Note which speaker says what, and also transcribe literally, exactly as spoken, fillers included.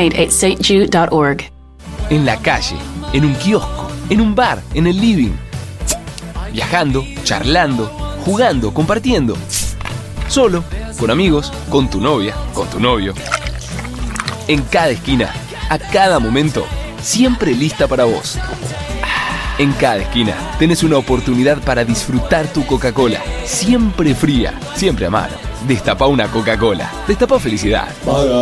Speaker 1: donate at st jude dot org.
Speaker 2: En la calle, en un kiosco, en un bar, en el living. Viajando, charlando, jugando, compartiendo. Solo, con amigos, con tu novia, con tu novio. En cada esquina, a cada momento, siempre lista para vos. En cada esquina tenés una oportunidad para disfrutar tu Coca-Cola. Siempre fría, siempre a mano. Destapá una Coca-Cola. Destapá felicidad.